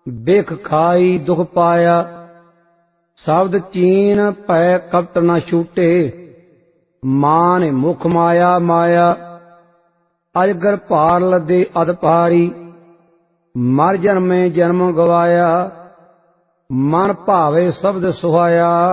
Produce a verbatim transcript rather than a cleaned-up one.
ਬਿਖ ਖਾਈ ਦੁਖ ਪਾਇਆ। ਸ਼ਬਦ ਚੀਨ ਪੈ ਕਪਟ ਨ ਛੂਟੇ, ਮਾਨ ਮੁਖ ਮਾਇਆ ਮਾਇਆ। ਅਜਗਰ ਭਾਰ ਲੱਦੇ ਅਦ ਭਾਰੀ, ਮਰ ਜਨਮੇ ਜਨਮ ਗਵਾਇਆ। ਮਨ ਭਾਵੇ ਸ਼ਬਦ ਸੁਹਾਇਆ।